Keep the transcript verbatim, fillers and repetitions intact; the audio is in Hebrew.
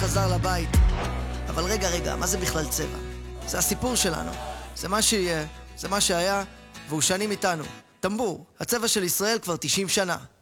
חזר לבית. אבל רגע, רגע, מה זה בכלל צבע? זה הסיפור שלנו. זה מה שיהיה, זה מה שהיה, והוא שנים איתנו. טמבור, הצבע של ישראל כבר תשעים שנה.